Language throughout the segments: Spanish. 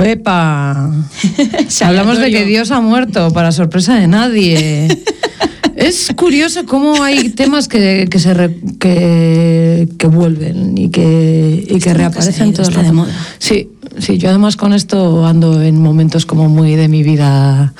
¡Uepa! Hablamos de que Dios ha muerto, para sorpresa de nadie. Es curioso cómo hay temas que vuelven y que reaparecen todo el rato. De moda. Sí, yo además con esto ando en momentos como muy de mi vida,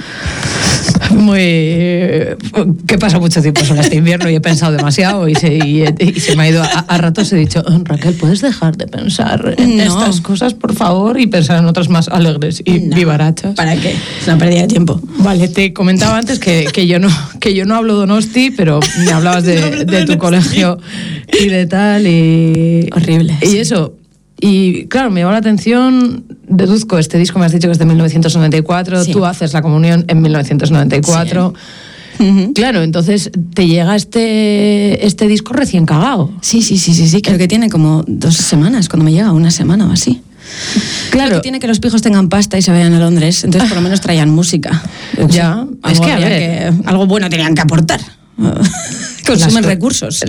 que pasa mucho tiempo solo este invierno y he pensado demasiado y se me ha ido a ratos. He dicho, Raquel, ¿puedes dejar de pensar en estas cosas, por favor, y pensar en otras más alegres y vivarachas? ¿Para qué? Es una pérdida de tiempo. Vale, te comentaba antes que yo no hablo de Donosti, pero me hablabas de tu colegio y de tal y... Horrible. Y eso... Y claro, me llamó la atención, deduzco, este disco me has dicho que es de 1994, tú haces la comunión en 1994. Sí. Uh-huh. Claro, entonces te llega este disco recién cagado. Sí, creo que tiene como 2 semanas, cuando me llega, 1 semana o así. Claro. Creo que tiene que los pijos tengan pasta y se vayan a Londres, entonces por lo menos traían música. Ya, es que había que algo bueno tenían que aportar. Consumen recursos.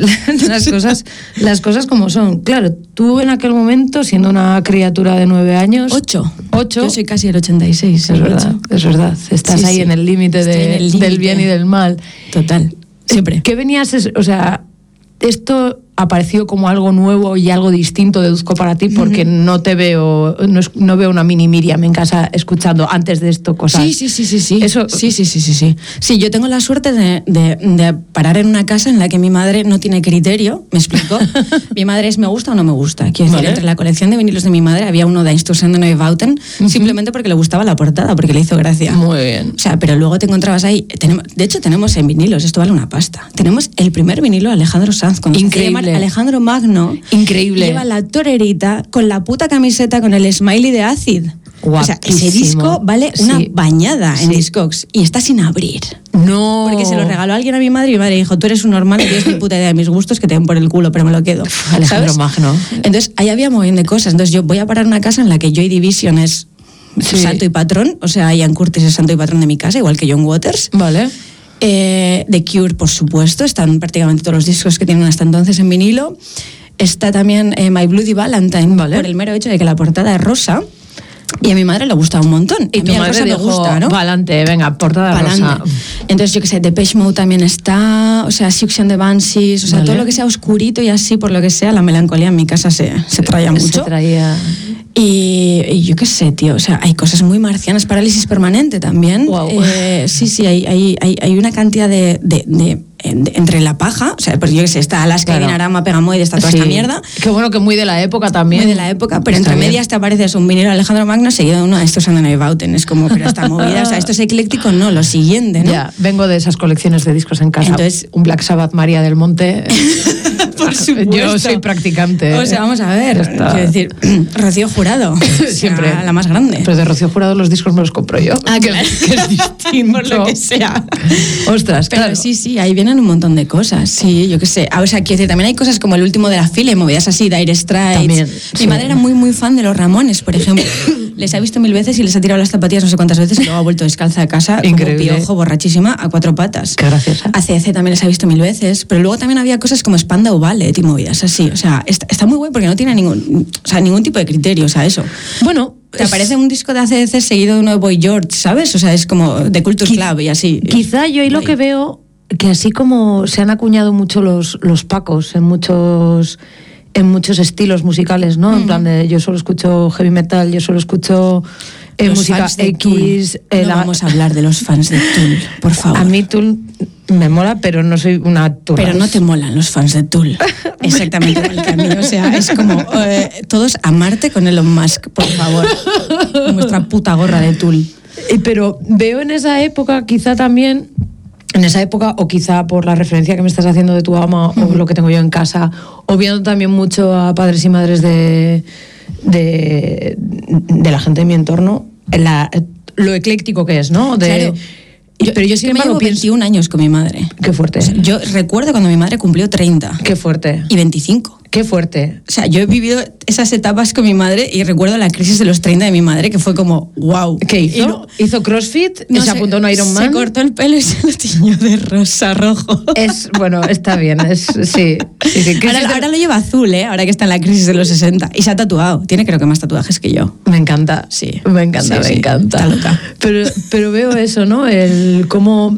Las cosas como son. Claro, tú en aquel momento, siendo una criatura de 9 años... 8. Yo soy casi el 86. Es verdad. Estás ahí en el límite del bien y del mal. Total. Siempre. ¿Qué venías? O sea, esto apareció como algo nuevo y algo distinto, deduzco para ti, porque no veo una mini Miriam en casa escuchando antes de esto cosas. Sí. Eso... Sí, yo tengo la suerte de parar en una casa en la que mi madre no tiene criterio, ¿me explico? Mi madre es me gusta o no me gusta. Quiero decir, entre la colección de vinilos de mi madre había uno de Einstürzen de Neubauten, simplemente porque le gustaba la portada, porque le hizo gracia. Muy bien. O sea, pero luego te encontrabas ahí, de hecho tenemos en vinilos, esto vale una pasta, tenemos el primer vinilo de Alejandro Sanz, cuando increíble. Alejandro Magno. Increíble. Lleva la torerita con la puta camiseta con el smiley de Acid. Guapísimo. O sea, ese disco vale una bañada en Discogs y está sin abrir. No. Porque se lo regaló alguien a mi madre y mi madre dijo, tú eres un normal, no tienes ni puta idea de mis gustos, que te den por el culo, pero me lo quedo. Alejandro Magno. Entonces, ahí había un montón de cosas. Entonces, yo voy a parar una casa en la que Joy Division es santo y patrón. O sea, Ian Curtis es santo y patrón de mi casa, igual que John Waters. Vale. The Cure, por supuesto, están prácticamente todos los discos que tienen hasta entonces en vinilo. Está también My Bloody Valentine, por el mero hecho de que la portada es rosa. Y a mi madre le gusta un montón. Y tu madre dijo, me gusta, ¿no? Pa'lante, venga, portada rosa. Entonces, yo qué sé, Depeche Mode también está, o sea, Siouxsie and the Banshees, o sea, todo lo que sea oscurito y así, por lo que sea, la melancolía en mi casa se traía mucho. Se traía... Y yo qué sé, tío, o sea, hay cosas muy marcianas, Parálisis Permanente también. Wow. Sí, hay una cantidad de entre la paja, o sea, pues yo qué sé, está Alaska, Dinarama, Pegamoid, está toda esta mierda. Qué bueno que muy de la época también. Muy de la época, pero está entre medias te apareces un vinilo de Alejandro Magno seguido de uno de estos de Neubauten. Es como, pero esta movida, o sea, esto es ecléctico, no, lo siguiente, ¿no? Ya, vengo de esas colecciones de discos en casa. Entonces, un Black Sabbath María del Monte. Por supuesto. Yo soy practicante. O sea, vamos a ver, quiero decir, Rocío Jurado, siempre la más grande. Pero de Rocío Jurado los discos me los compro yo. Ah, claro. Que es distinto. Por lo que sea. Ostras, pero claro. Sí, ahí vienen un montón de cosas. Sí, yo qué sé. O sea, quiero decir, también hay cosas como el último de la fila, movidas así, Dire Straits. También, Mi madre era muy, muy fan de los Ramones, por ejemplo. Les ha visto 1000 veces y les ha tirado las zapatillas no sé cuántas veces y luego ha vuelto descalza de casa, increíble, como piojo, borrachísima, a 4 patas. Qué graciosa. ACDC también les ha visto 1000 veces, pero luego también había cosas como Spandau Ballet y movidas así. O sea, está muy guay porque no tiene ningún tipo de criterio, o sea, eso. Bueno, te aparece un disco de ACDC seguido de uno de Boy George, ¿sabes? O sea, es como de Culture Club y así. Quizá yo ahí lo que veo, que así como se han acuñado mucho los pacos en muchos estilos musicales, ¿no? En plan de yo solo escucho heavy metal, yo solo escucho música X. Vamos a hablar de los fans de Tool, por favor. A mí Tool me mola, pero no soy una Tool. Pero no te molan los fans de Tool. Exactamente igual que a mí. O sea, es como todos a Marte con Elon Musk, por favor. Nuestra puta gorra de Tool. Pero veo en esa época quizá también... En esa época, o quizá por la referencia que me estás haciendo de tu ama o lo que tengo yo en casa, o viendo también mucho a padres y madres de la gente de mi entorno, lo ecléctico que es, ¿no? Claro. Pero yo sin embargo pienso 21 años con mi madre. Qué fuerte. O sea, yo recuerdo cuando mi madre cumplió 30. Qué fuerte. Y 25. Qué fuerte. O sea, yo he vivido esas etapas con mi madre y recuerdo la crisis de los 30 de mi madre, que fue como, wow. ¿Qué hizo? ¿Hizo CrossFit? No, ¿Se apuntó a un Ironman? Se cortó el pelo y se lo tiñó de rosa, rojo. Bueno, está bien. Sí. Ahora lo lleva azul, Ahora que está en la crisis de los 60. Y se ha tatuado. Tiene creo que más tatuajes que yo. Me encanta. Sí. Me encanta. Está loca. Pero veo eso, ¿no? El cómo...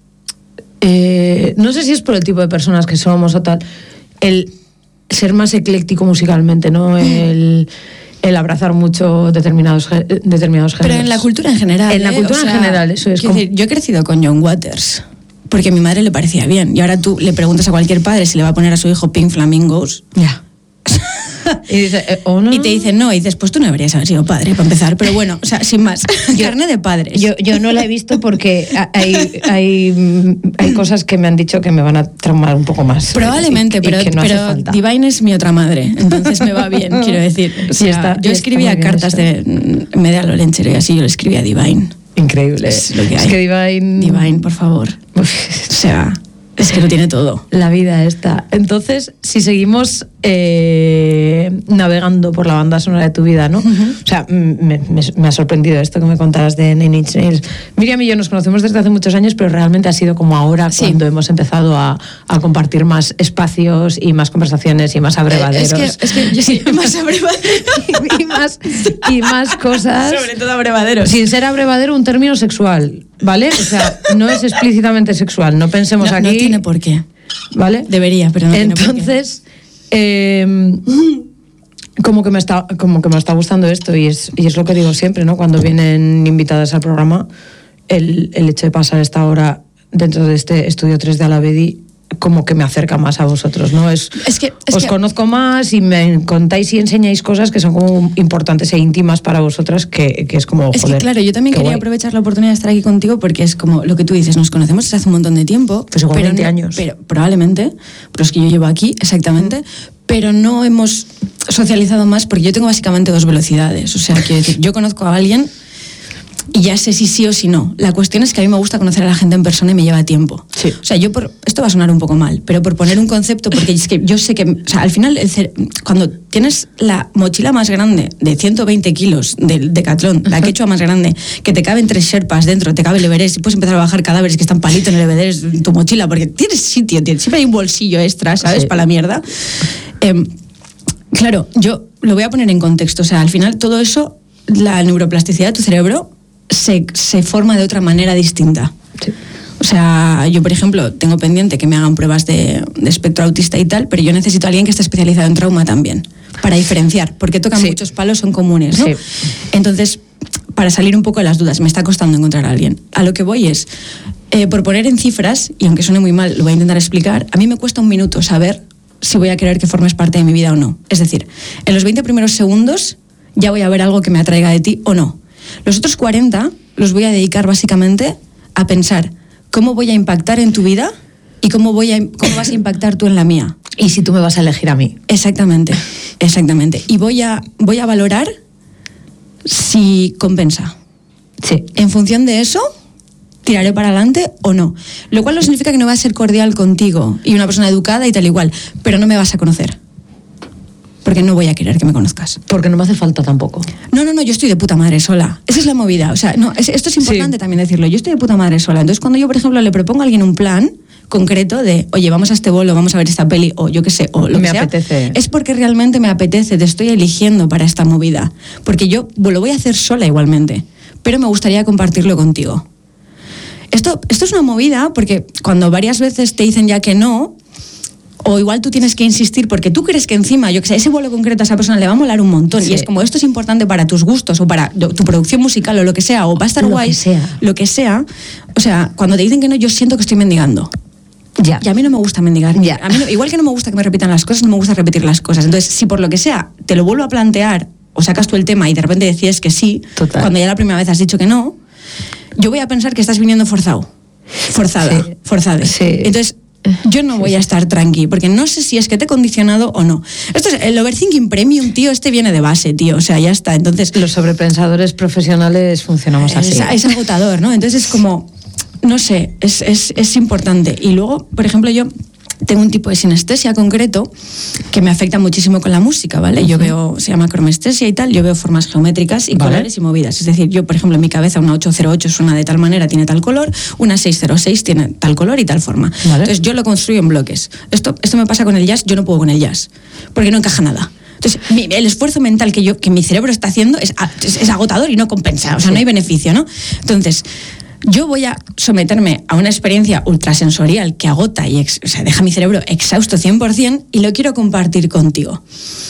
no sé si es por el tipo de personas que somos o tal. El ser más ecléctico musicalmente, ¿no? El abrazar mucho determinados géneros. Pero en la cultura en general. En la cultura en general, eso es. Decir, yo he crecido con John Waters, porque a mi madre le parecía bien. Y ahora tú le preguntas a cualquier padre si le va a poner a su hijo Pink Flamingos. Ya. Y dice, no. Y te dicen no, y dices, pues tú no deberías haber sido padre, para empezar. Pero bueno, o sea, sin más, carne de padres. Yo no la he visto porque hay cosas que me han dicho que me van a traumar un poco más. Probablemente, pero Divine es mi otra madre, entonces me va bien, quiero decir. O sea, yo escribía cartas de media lolenchero y así, yo le escribía a Divine. Increíble. Es lo que hay. Es que Divine... Divine, por favor. O sea... Es que lo tiene todo. La vida está. Entonces, si seguimos navegando por la banda sonora de tu vida, ¿no? Uh-huh. O sea, me ha sorprendido esto que me contaras de Nine Inch Nails. Miriam y yo nos conocemos desde hace muchos años, pero realmente ha sido como ahora cuando hemos empezado a compartir más espacios y más conversaciones y más abrevaderos. Es que yo sí, más abrevaderos. y más cosas. Sobre todo abrevaderos. Sin ser abrevadero un término sexual, ¿vale? O sea, no es explícitamente sexual. No pensemos aquí... No tiene por qué. ¿Vale? Debería, pero no tiene por qué. Entonces... como que me está gustando esto y es lo que digo siempre, ¿no? Cuando vienen invitadas al programa, el hecho de pasar esta hora dentro de este estudio 3 de Alavedi como que me acerca más a vosotros, ¿no? Os conozco más y me contáis y enseñáis cosas que son como importantes e íntimas para vosotras, que es como, joder, es que claro, yo también quería aprovechar la oportunidad de estar aquí contigo porque es como lo que tú dices, nos conocemos desde hace un montón de tiempo. Pues igual 20 años. Pero probablemente, pero es que yo llevo aquí, exactamente, pero no hemos socializado más porque yo tengo básicamente 2 velocidades. O sea, quiero decir, yo conozco a alguien y ya sé si sí o si no. La cuestión es que a mí me gusta conocer a la gente en persona y me lleva tiempo. Sí. O sea, esto va a sonar un poco mal, pero por poner un concepto, porque es que yo sé que, o sea, al final, cuando tienes la mochila más grande de 120 kilos del Decathlon, la quechua más grande, que te caben 3 Sherpas dentro, te cabe el Everest y puedes empezar a bajar cadáveres que están palitos en el Everest en tu mochila, porque tienes sitio, siempre hay un bolsillo extra, ¿sabes? Sí. Para la mierda. Claro, yo lo voy a poner en contexto. O sea, al final todo eso, la neuroplasticidad de tu cerebro se forma de otra manera distinta. Sí. O sea, yo, por ejemplo, tengo pendiente que me hagan pruebas de espectro autista y tal, pero yo necesito a alguien que esté especializado en trauma también, para diferenciar, porque tocan muchos palos, son comunes, ¿no? Sí. Entonces, para salir un poco de las dudas, me está costando encontrar a alguien. A lo que voy es, por poner en cifras, y aunque suene muy mal, lo voy a intentar explicar, a mí me cuesta 1 minuto saber si voy a querer que formes parte de mi vida o no. Es decir, en los 20 primeros segundos ya voy a ver algo que me atraiga de ti o no. Los otros 40 los voy a dedicar básicamente a pensar cómo voy a impactar en tu vida y cómo vas a impactar tú en la mía. Y si tú me vas a elegir a mí. Exactamente. Y voy a valorar si compensa. Sí. En función de eso, tiraré para adelante o no. Lo cual no significa que no va a ser cordial contigo y una persona educada y tal igual, pero no me vas a conocer. Porque no voy a querer que me conozcas. Porque no me hace falta tampoco. No, yo estoy de puta madre sola. Esa es la movida. O sea, no, esto es importante también decirlo. Yo estoy de puta madre sola. Entonces, cuando yo, por ejemplo, le propongo a alguien un plan concreto de, oye, vamos a este bolo, vamos a ver esta peli, o yo qué sé, o lo que sea. Me apetece. Es porque realmente me apetece, te estoy eligiendo para esta movida. Porque yo lo voy a hacer sola igualmente, pero me gustaría compartirlo contigo. Esto es una movida porque cuando varias veces te dicen ya que no, o igual tú tienes que insistir porque tú crees que encima, yo que sé, ese vuelo concreto a esa persona le va a molar un montón. Sí. Y es como, esto es importante para tus gustos o para tu producción musical o lo que sea, o va a estar guay, lo que sea. O sea, cuando te dicen que no, yo siento que estoy mendigando. Ya. Y a mí no me gusta mendigar. Ya. A mí igual que no me gusta que me repitan las cosas, no me gusta repetir las cosas. Entonces, si por lo que sea te lo vuelvo a plantear o sacas tú el tema y de repente decides que sí, total, cuando ya la primera vez has dicho que no, yo voy a pensar que estás viniendo forzada. Sí. Entonces, yo no voy a estar tranqui, porque no sé si es que te he condicionado o no. Esto es el overthinking premium, tío, viene de base, tío, o sea, ya está. Entonces, los sobrepensadores profesionales funcionamos así. Es agotador, ¿no? Entonces es como, no sé, es importante. Y luego, por ejemplo, yo tengo un tipo de sinestesia concreto que me afecta muchísimo con la música, ¿vale? Yo veo, se llama cromestesia y tal, yo veo formas geométricas y colores y movidas. Es decir, yo, por ejemplo, en mi cabeza una 808 suena de tal manera, tiene tal color, una 606 tiene tal color y tal forma. Entonces yo lo construyo en bloques. Esto me pasa con el jazz, yo no puedo con el jazz, porque no encaja nada. Entonces, el esfuerzo mental que mi cerebro está haciendo es agotador y no compensa, o sea, no hay beneficio, ¿no? Entonces, yo voy a someterme a una experiencia ultrasensorial que agota y deja mi cerebro exhausto 100% y lo quiero compartir contigo.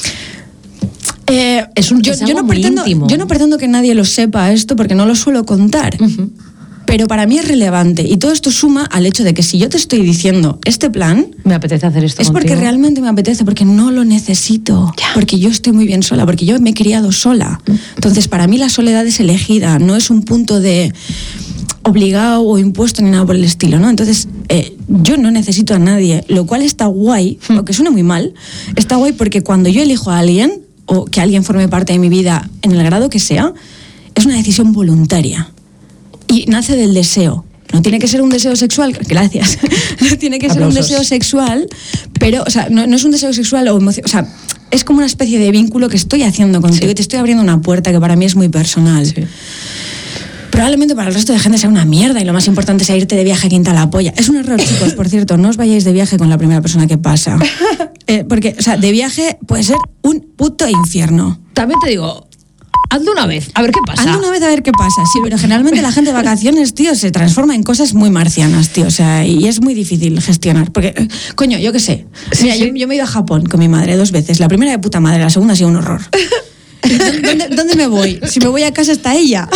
Yo no pretendo que nadie lo sepa esto porque no lo suelo contar. Pero para mí es relevante y todo esto suma al hecho de que si yo te estoy diciendo este plan, me apetece hacer esto es porque realmente me apetece, porque no lo necesito, porque yo estoy muy bien sola, porque yo me he criado sola. Entonces para mí la soledad es elegida, no es un punto de obligado o impuesto ni nada por el estilo, ¿no? Entonces yo no necesito a nadie, lo cual está guay, aunque suena muy mal, está guay porque cuando yo elijo a alguien o que alguien forme parte de mi vida en el grado que sea, es una decisión voluntaria. Y nace del deseo. No tiene que ser un deseo sexual, gracias. No tiene que ser un deseo sexual, pero, o sea, no es un deseo sexual o emoción, o sea, es como una especie de vínculo que estoy haciendo contigo y te estoy abriendo una puerta que para mí es muy personal. Sí. Probablemente para el resto de gente sea una mierda y lo más importante sea irte de viaje a Quinta La Polla. Es un error, chicos, por cierto, no os vayáis de viaje con la primera persona que pasa. Porque, o sea, de viaje puede ser un puto infierno. También te digo, hazlo una vez, a ver qué pasa. Hazlo una vez a ver qué pasa, sí, pero generalmente la gente de vacaciones, tío, se transforma en cosas muy marcianas, tío, o sea, y es muy difícil gestionar, porque, coño, yo qué sé. Mira, yo me he ido a Japón con mi madre 2 veces, la primera de puta madre, la segunda ha sido un horror. ¿Dónde me voy? Si me voy a casa está ella.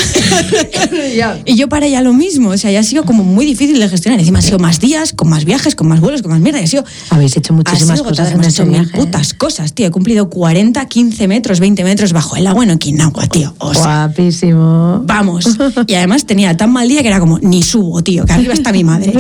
Y yo para ella lo mismo, o sea, ya ha sido como muy difícil de gestionar. Encima ha sido más días, con más viajes, con más vuelos, con más mierda. Habéis hecho muchísimas cosas en ese viaje. Putas cosas, tío. He cumplido 40, 15 metros, 20 metros bajo el agua en Okinawa, tío. O sea, guapísimo. Vamos. Y además tenía tan mal día que era como, ni subo, tío, que arriba está mi madre.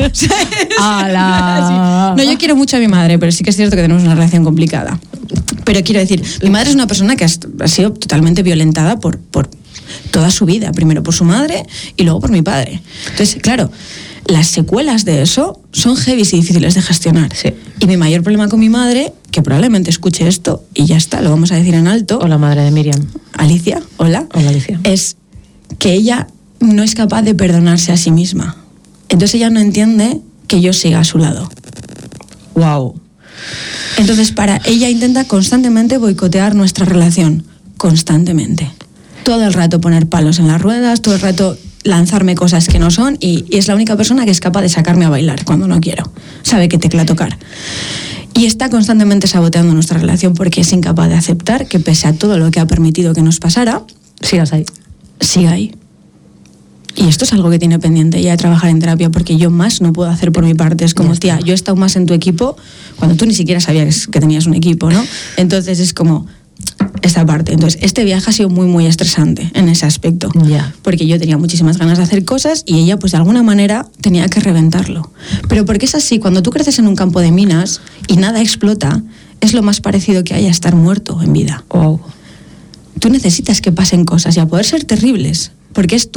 ¡Hala! No, yo quiero mucho a mi madre, pero sí que es cierto que tenemos una relación complicada. Pero quiero decir, mi madre es una persona que ha sido totalmente violentada por toda su vida. Primero por su madre y luego por mi padre. Entonces, claro, las secuelas de eso son heavy y difíciles de gestionar. Sí. Y mi mayor problema con mi madre, que probablemente escuche esto, y ya está, lo vamos a decir en alto. Hola, madre de Miriam. Alicia, hola. Hola, Alicia. Es que ella no es capaz de perdonarse a sí misma. Entonces ella no entiende que yo siga a su lado. Wow. Entonces, ella intenta constantemente boicotear nuestra relación. Constantemente. Todo el rato poner palos en las ruedas, todo el rato lanzarme cosas que no son y es la única persona que es capaz de sacarme a bailar cuando no quiero. Sabe qué tecla tocar. Y está constantemente saboteando nuestra relación porque es incapaz de aceptar que pese a todo lo que ha permitido que nos pasara, sigas ahí. Siga ahí. Y esto es algo que tiene pendiente ya de trabajar en terapia porque yo más no puedo hacer por mi parte. Es como, tía, yo he estado más en tu equipo cuando tú ni siquiera sabías que tenías un equipo, ¿no? Entonces es como esta parte. Entonces este viaje ha sido muy, muy estresante en ese aspecto. Yeah. Porque yo tenía muchísimas ganas de hacer cosas y ella pues de alguna manera tenía que reventarlo. Pero porque es así, cuando tú creces en un campo de minas y nada explota, es lo más parecido que hay a estar muerto en vida. Wow. Tú necesitas que pasen cosas y a poder ser terribles. Porque es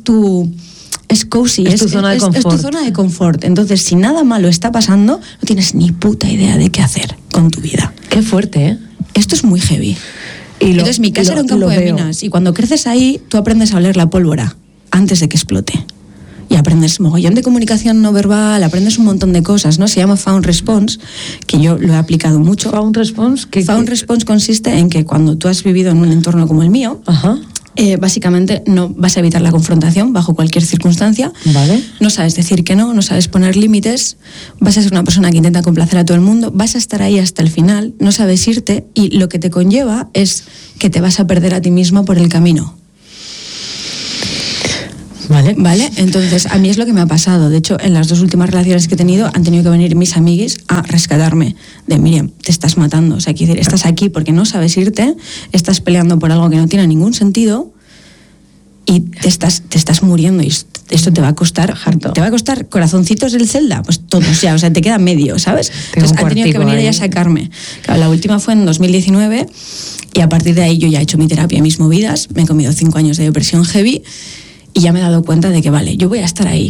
cozy, es tu zona de confort. Es tu zona de confort. Entonces, si nada malo está pasando, no tienes ni puta idea de qué hacer con tu vida. Qué fuerte, ¿eh? Esto es muy heavy. Entonces, mi casa era un campo de minas. Y cuando creces ahí, tú aprendes a oler la pólvora antes de que explote. Y aprendes mogollón de comunicación no verbal, aprendes un montón de cosas, ¿no? Se llama Found Response, que yo lo he aplicado mucho. ¿Found Response? Found Response consiste en que cuando tú has vivido en un entorno como el mío, ajá, básicamente no vas a evitar la confrontación bajo cualquier circunstancia. Vale. No sabes decir que no sabes poner límites, vas a ser una persona que intenta complacer a todo el mundo, vas a estar ahí hasta el final, no sabes irte y lo que te conlleva es que te vas a perder a ti mismo por el camino. Vale, entonces a mí es lo que me ha pasado. De hecho, en las 2 últimas relaciones que he tenido han tenido que venir mis amiguis a rescatarme de Miriam, te estás matando, o sea, quiero decir, estás aquí porque no sabes irte, estás peleando por algo que no tiene ningún sentido y te estás muriendo y esto te va a costar harto. Te va a costar corazoncitos del Zelda, pues todos ya, o sea, te queda medio, ¿sabes? Entonces han tenido que venir ahí a sacarme. Claro, la última fue en 2019 y a partir de ahí yo ya he hecho mi terapia, mis movidas, me he comido 5 años de depresión heavy. Y ya me he dado cuenta de que, vale, yo voy a estar ahí.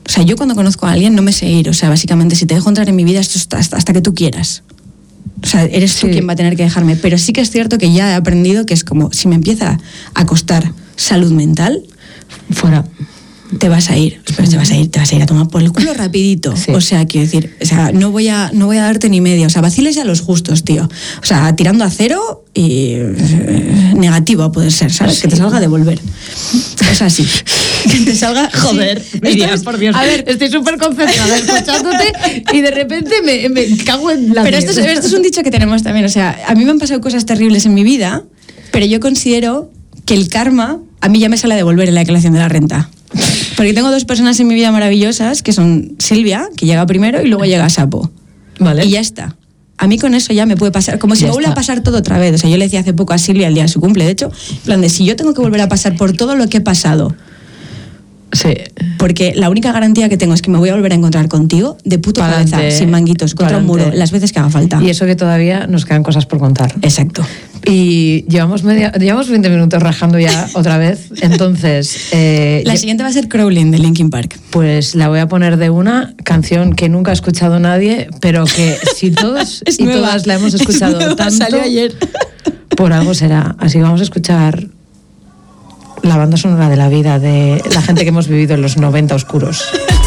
O sea, yo cuando conozco a alguien no me sé ir. O sea, básicamente, si te dejo entrar en mi vida, esto está hasta que tú quieras. O sea, eres tú quien va a tener que dejarme. Pero sí que es cierto que ya he aprendido que es como, si me empieza a costar salud mental, fuera. Te vas a ir, pero te vas a ir a tomar por el culo rapidito. Sí. O sea, quiero decir, o sea, no voy a darte ni media. O sea, vaciles ya los justos, tío. O sea, tirando a 0 y negativo a poder ser, ¿sabes? Sí. Que te salga a devolver. O sea, sí. Que te salga... Joder, Miriam, por Dios. A ver, estoy súper concentrada escuchándote y de repente me cago en la Pero esto es un dicho que tenemos también. O sea, a mí me han pasado cosas terribles en mi vida, pero yo considero que el karma a mí ya me sale a devolver en la declaración de la renta. Porque tengo 2 personas en mi vida maravillosas, que son Silvia, que llega primero, y luego llega Sapo. Vale. Y ya está. A mí con eso ya me puede pasar, como si me vuelva a pasar todo otra vez. O sea, yo le decía hace poco a Silvia el día de su cumple, de hecho, en plan de si yo tengo que volver a pasar por todo lo que he pasado. Sí. Porque la única garantía que tengo es que me voy a volver a encontrar contigo de puto cabeza, sin manguitos, contra un muro, las veces que haga falta. Y eso que todavía nos quedan cosas por contar. Exacto. Y llevamos 20 minutos rajando ya otra vez. Entonces... la siguiente va a ser Crawling, de Linkin Park. Pues la voy a poner de una canción que nunca ha escuchado nadie, pero que si todos y nueva, todas la hemos escuchado tanto... Salió ayer. Por algo será. Así que vamos a escuchar la banda sonora de la vida de la gente que hemos vivido en los 90 oscuros.